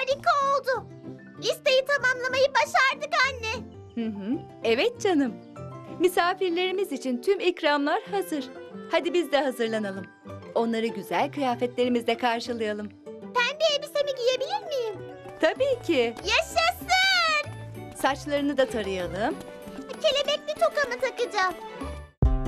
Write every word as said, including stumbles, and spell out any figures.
Harika oldu. Listeyi tamamlamayı başardık anne. Hı hı. Evet canım. Misafirlerimiz için tüm ikramlar hazır. Hadi biz de hazırlanalım. Onları güzel kıyafetlerimizle karşılayalım. Pembe elbisemi giyebilir miyim? Tabii ki. Yaşasın! Saçlarını da tarayalım. Kelebekli tokamı takacağım.